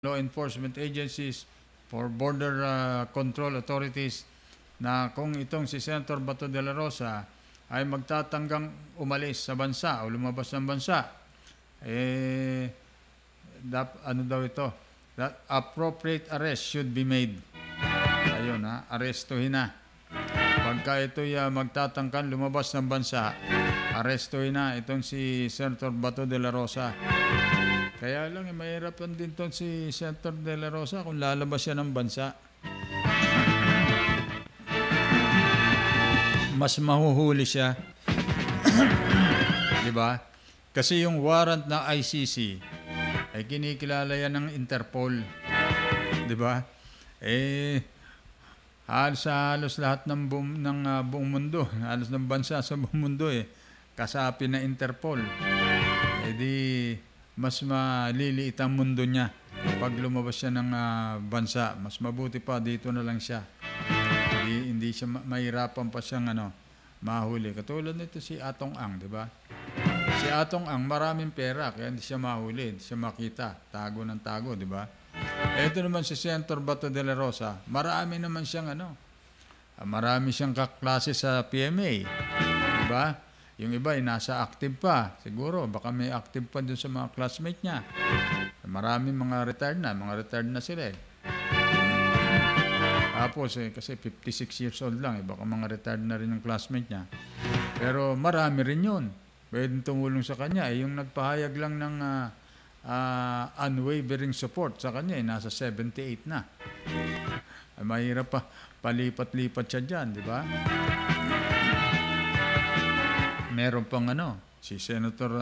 law enforcement agencies, for border control authorities na kung itong si Senator Bato de la Rosa ay magtatanggang umalis sa bansa o lumabas ng bansa, ano daw ito? That appropriate arrest should be made. Ayun arestuhin na. Pagka ito'y magtatangkan lumabas ng bansa, arestuhin na itong si Senator Bato de la Rosa. Kaya lang, mahirapan din itong si Senator de la Rosa kung lalabas siya ng bansa. Mas mahuhuli siya. Diba? Kasi yung warrant ng ICC ay kinikilala yan ng Interpol. Diba? Halos lahat ng buong mundo, halos ng bansa sa buong mundo kasapi na Interpol. Di mas maliliit ang mundo niya pag lumabas siya ng bansa. Mas mabuti pa dito na lang siya. Hindi siya mahirapan pa siyang mahuli. Katulad nito si Atong Ang, di ba? Si Atong Ang maraming pera kaya hindi siya mahuli, hindi siya makita. Tago ng tago, di ba? Ito naman si Senator Bato de la Rosa, marami naman siyang marami siyang kaklase sa PMA. Di ba? Yung iba ay nasa active pa. Siguro, baka may active pa dun sa mga classmate niya. Maraming mga retired na sila Tapos kasi 56 years old lang baka mga retired na rin yung classmate niya. Pero marami rin yun. Pwede tumulong sa kanya. Yung nagpahayag lang ng unwavering support sa kanya nasa 78 na. Mahirap pa. Palipat-lipat siya dyan, di ba? Meron pang si Senator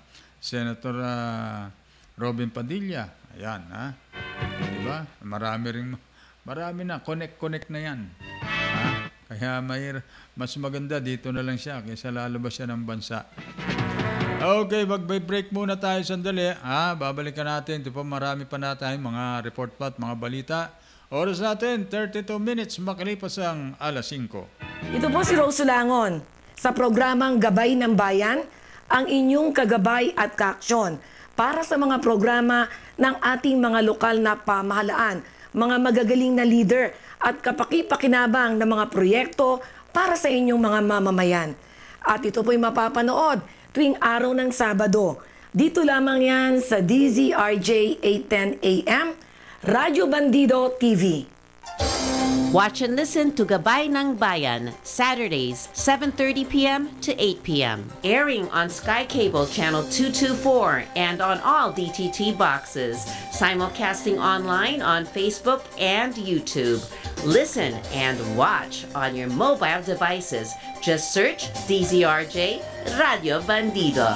Robin Padilla. Ayan, di ba? Marami na, connect na yan. Kaya mas maganda dito na lang siya kaysa lalabas siya ng bansa. Okay, mag-break muna tayo sandali. Babalikan natin. Ito pa, marami pa na tayong mga report pa at mga balita. Oras natin, 32 minutes makalipas ang alas 5. Ito po si Rose Sulangon. Sa programang Gabay ng Bayan, ang inyong kagabay at kaaksyon para sa mga programa ng ating mga lokal na pamahalaan, mga magagaling na leader at kapaki-pakinabang na mga proyekto para sa inyong mga mamamayan. At ito po'y mapapanood tuwing araw ng Sabado. Dito lamang yan sa DZRJ 810 AM, Radyo Bandido TV. Watch and listen to Gabay ng Bayan, Saturdays, 7:30 p.m. to 8 p.m. Airing on Sky Cable Channel 224 and on all DTT boxes. Simulcasting online on Facebook and YouTube. Listen and watch on your mobile devices. Just search DZRJ Radio Bandido.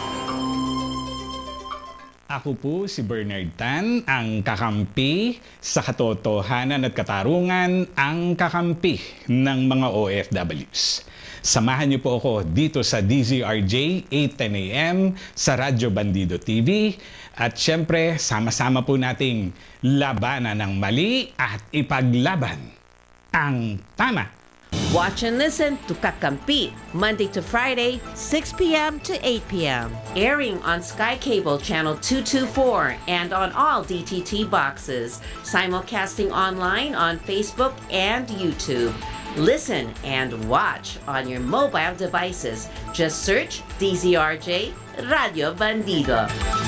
Ako po si Bernard Tan, ang kakampi sa katotohanan at katarungan, ang kakampi ng mga OFWs. Samahan niyo po ako dito sa DZRJ 810 AM sa Radyo Bandido TV at syempre sama-sama po nating labanan ng mali at ipaglaban ang tama. Watch and listen to Kakampi, Monday to Friday, 6 p.m. to 8 p.m. Airing on Sky Cable Channel 224 and on all DTT boxes. Simulcasting online on Facebook and YouTube. Listen and watch on your mobile devices. Just search DZRJ Radio Bandido.